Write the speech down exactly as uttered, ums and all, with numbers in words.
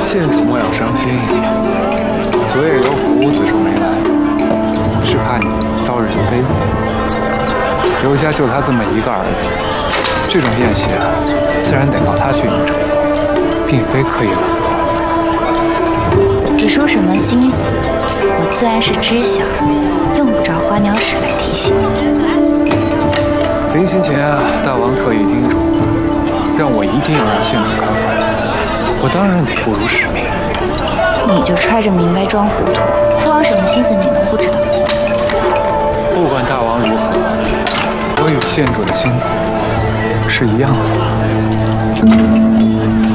县主莫要伤心，昨夜有府五子寿没来，是怕你遭人非议。刘家就他这么一个儿子，这种宴席啊，自然得靠他去应酬，并非刻意冷落。 子叔什么心思，我自然是知晓，用不着花鸟使来提醒。 临行前啊，大王特意叮嘱，让我一定要让县主开怀。我当然得不辱使命。 你就揣着明白装糊涂，父王什么心思你能不知道？ 不管大王如何，我与县主的心思是一样的。